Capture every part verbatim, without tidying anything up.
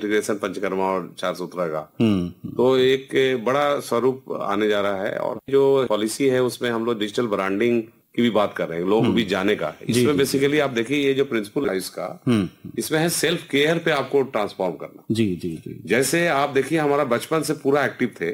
Integration panchakarma और चार सूत्रा का, तो एक बड़ा स्वरूप आने जा रहा है। और जो पॉलिसी है उसमें हम लोग डिजिटल ब्रांडिंग की भी बात कर रहे हैं, लोग भी जाने का। इसमें बेसिकली आप देखिए ये जो प्रिंसिपल है इसका, इसमें है सेल्फ केयर पे आपको ट्रांसफॉर्म करना। जी जी जी। जैसे आप देखिए हमारा बचपन से पूरा एक्टिव थे,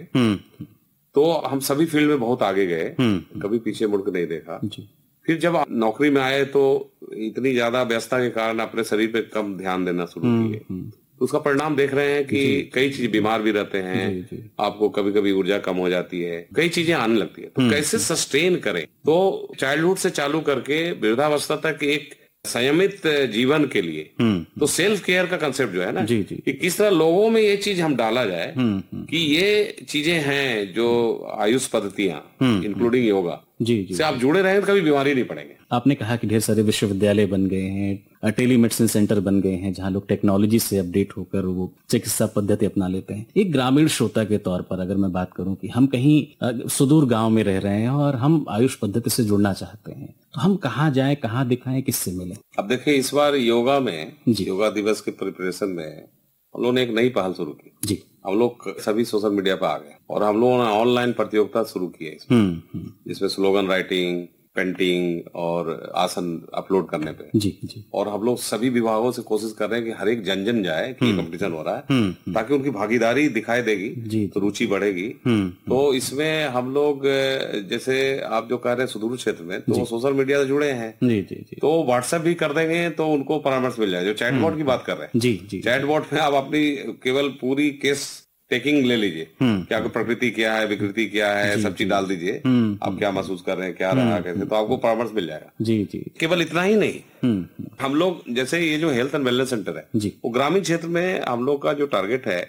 तो हम सभी फील्ड में बहुत आगे गए, कभी पीछे मुड़ के नहीं देखा। फिर जब आप नौकरी में आए तो इतनी ज्यादा व्यस्तता के कारण अपने शरीर पे कम ध्यान देना शुरू किए, तो उसका परिणाम देख रहे हैं कि कई चीज बीमार भी रहते हैं, जी, जी। आपको कभी कभी ऊर्जा कम हो जाती है, कई चीजें आने लगती है। तो कैसे सस्टेन करें, तो चाइल्डहुड से चालू करके वृद्धावस्था तक एक संयमित जीवन के लिए तो सेल्फ केयर का कंसेप्ट जो है ना, जी, जी। कि किस तरह लोगों में ये चीज हम डाला जाए कि ये चीजें हैं जो आयुष पद्धतियां इंक्लूडिंग योगा जी, जी, से आप जुड़े रहें तो कभी बीमारी नहीं पड़ेंगे। आपने कहा कि ढेर सारे विश्वविद्यालय बन गए हैं, टेलीमेडिसिन सेंटर बन गए हैं, जहां लोग टेक्नोलॉजी से अपडेट होकर वो चिकित्सा पद्धति अपना लेते हैं। एक ग्रामीण श्रोता के तौर पर अगर मैं बात करूं कि हम कहीं सुदूर गांव में रह रहे हैं और हम आयुष पद्धति से जुड़ना चाहते हैं, तो हम कहाँ जाएं, कहाँ दिखाएं, किससे मिलें? अब देखिए इस बार योगा में, योगा दिवस के प्रिपरेशन में हम लोगों ने एक नई पहल शुरू की जी। हम लोग सभी सोशल मीडिया पे आ गए और हम लोगों ने ऑनलाइन प्रतियोगिता शुरू की है इसमें, जिसमें स्लोगन राइटिंग, पेंटिंग और आसन अपलोड करने पे जी, जी। और हम लोग सभी विभागों से कोशिश कर रहे हैं कि हर एक जन जन जाए कि कंपटीशन हो रहा है, ताकि उनकी भागीदारी दिखाई देगी तो रुचि बढ़ेगी। तो इसमें हम लोग जैसे आप जो कह रहे हैं सुदूर क्षेत्र में, तो सोशल मीडिया से जुड़े हैं जी, जी, जी। तो व्हाट्सएप भी कर देंगे तो उनको परामर्श मिल जाए। जो चैटबॉट की बात कर रहे हैं जी, जी। चैटबॉट में आप अपनी केवल पूरी केस टेकिंग ले लीजिए, क्या प्रकृति क्या है, विकृति क्या है, सब चीज डाल दीजिए, आप क्या महसूस कर रहे हैं, क्या रहा कैसे, तो आपको परामर्श मिल जाएगा जी जी। केवल इतना ही नहीं, हम लोग जैसे ये जो हेल्थ एंड वेलनेस सेंटर है जी, वो ग्रामीण क्षेत्र में हम लोग का जो टारगेट है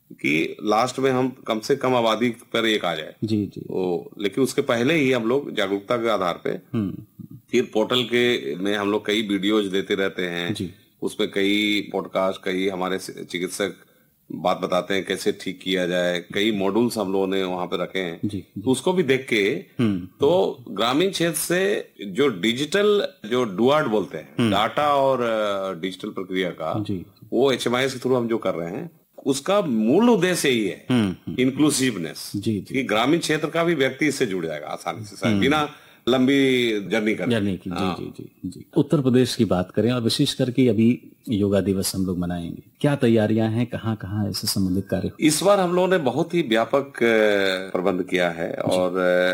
कि लास्ट में हम कम से कम आबादी पर एक आ जाए जी जी। तो लेकिन उसके पहले ही हम लोग जागरूकता के आधार पे फिर पोर्टल के में हम लोग कई वीडियोज देते रहते हैं, उसमें कई पॉडकास्ट, कई हमारे चिकित्सक बात बताते हैं कैसे ठीक किया जाए, कई मॉड्यूल्स हम लोगों ने वहां पे रखे हैं जी, तो उसको भी देख के तो ग्रामीण क्षेत्र से जो डिजिटल जो डुआर्ड बोलते हैं, डाटा और डिजिटल प्रक्रिया का जी, वो एच एम आई एस के थ्रू हम जो कर रहे हैं, उसका मूल उद्देश्य यही है इंक्लूसिवनेस, कि ग्रामीण क्षेत्र का भी व्यक्ति इससे जुड़ जाएगा आसानी से बिना लंबी जर्नी कर जर्नी की जी, जी जी जी। उत्तर प्रदेश की बात करें और विशेष करके अभी योगा दिवस हम लोग मनाएंगे, क्या तैयारियां हैं, कहाँ कहाँ इससे संबंधित कार्य? इस बार हम लोगों ने बहुत ही व्यापक प्रबंध किया है और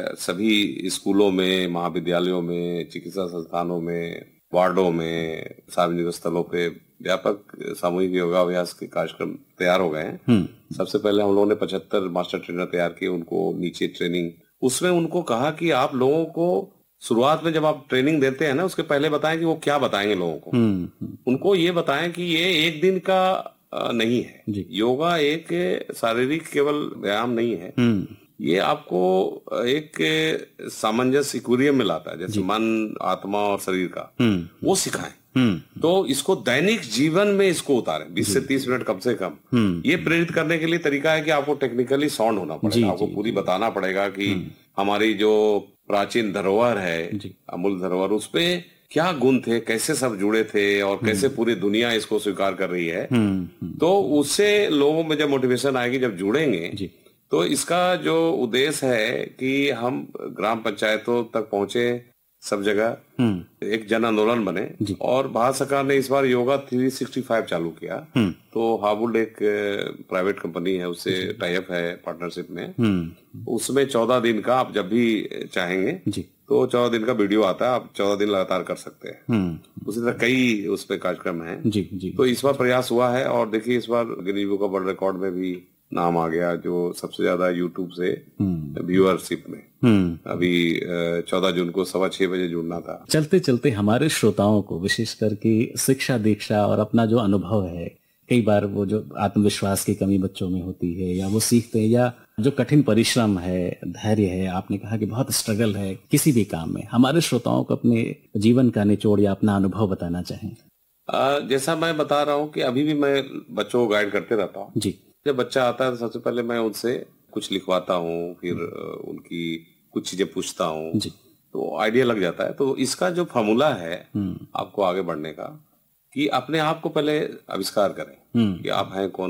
सभी स्कूलों में, महाविद्यालयों में, चिकित्सा संस्थानों में, वार्डों में, सार्वजनिक स्थलों पे व्यापक सामूहिक योगाभ्यास के कार्यक्रम तैयार हो गए हैं। सबसे पहले हम लोगों ने पचहत्तर मास्टर ट्रेनर तैयार किए, उनको नीचे ट्रेनिंग, उसमें उनको कहा कि आप लोगों को शुरुआत में जब आप ट्रेनिंग देते हैं ना, उसके पहले बताएं कि वो क्या बताएंगे लोगों को। उनको ये बताएं कि ये एक दिन का नहीं है, योगा एक शारीरिक केवल व्यायाम नहीं है, ये आपको एक सामंजस्य इक्विलिब्रियम में लाता है, जैसे मन, आत्मा और शरीर का, वो सिखाएं। तो इसको दैनिक जीवन में इसको उतारें, बीस से तीस मिनट कम से कम। ये प्रेरित करने के लिए तरीका है कि आपको टेक्निकली साउंड होना पड़ेगा, आपको पूरी बताना पड़ेगा कि हमारी जो प्राचीन धरोहर है, अमूल धरोहर, उसपे क्या गुण थे, कैसे सब जुड़े थे और कैसे पूरी दुनिया इसको स्वीकार कर रही है। तो उससे लोगों में जब मोटिवेशन आएगी, जब जुड़ेंगे, तो इसका जो उद्देश्य है कि हम ग्राम पंचायतों तक पहुंचे, सब जगह एक जन आंदोलन बने। और भारत सरकार ने इस बार योगा तीन सौ पैंसठ चालू किया, तो हावुड एक प्राइवेट कंपनी है, उससे टाई अप है पार्टनरशिप में। उसमें चौदह दिन का आप जब भी चाहेंगे तो चौदह दिन का वीडियो आता है, आप चौदह दिन लगातार कर सकते हैं। उसी तरह कई उस पे कार्यक्रम है जी, जी। तो इस बार प्रयास हुआ है और देखिए इस बार Guinness book of world record में भी नाम आ गया, जो सबसे ज्यादा यूट्यूब से व्यूअरशिप में। अभी चौदह जून को सवा छह बजे जुड़ना था। चलते चलते हमारे श्रोताओं को विशेष करके शिक्षा दीक्षा और अपना जो अनुभव है, कई बार वो जो आत्मविश्वास की कमी बच्चों में होती है, या वो सीखते हैं, या जो कठिन परिश्रम है, धैर्य है, आपने कहा कि बहुत स्ट्रगल है किसी भी काम में, हमारे श्रोताओं को अपने जीवन का निचोड़ या अपना अनुभव बताना चाहें? आ, जैसा मैं बता रहा हूँ कि अभी भी मैं बच्चों को गाइड करते रहता हूँ जी। जब बच्चा आता है तो सबसे पहले मैं उनसे कुछ लिखवाता हूँ, फिर उनकी कुछ चीजें पूछता हूँ, तो आइडिया लग जाता है। तो इसका जो फॉर्मूला है आपको आगे बढ़ने का, कि अपने आप को पहले आविष्कार करें कि आप हैं कौन,